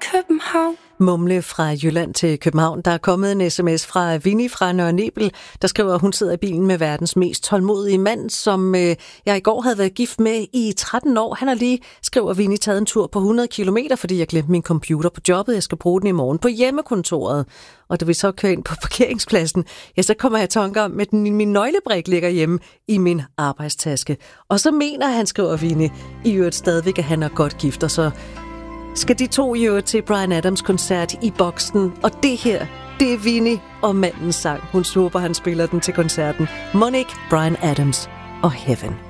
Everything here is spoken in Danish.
København. Mumle fra Jylland til København. Der er kommet en sms fra Vinnie fra Nørre Nebel, der skriver, at hun sidder i bilen med verdens mest tålmodige mand, som jeg i går havde været gift med i 13 år. Han har lige, skriver Vinnie, taget en tur på 100 kilometer, fordi jeg glemte min computer på jobbet. Jeg skal bruge den i morgen på hjemmekontoret. Og da vi så kører ind på parkeringspladsen, ja, så kommer jeg i tanker om, at min nøglebrik ligger hjemme i min arbejdstaske. Og så mener han, skriver Vinnie, i øvrigt stadigvæk, at han er godt gift, og så skal de to jo til Bryan Adams koncert i Boksen. Og det her, det er Vinnie og mandens sang. Hun håber, han spiller den til koncerten. Monique, Bryan Adams og Heaven.